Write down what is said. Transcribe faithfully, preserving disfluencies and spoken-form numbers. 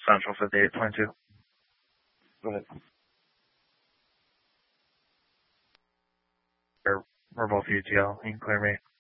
Central fifty-eight point two. Go ahead. We're, we're both U T L. You can clear me.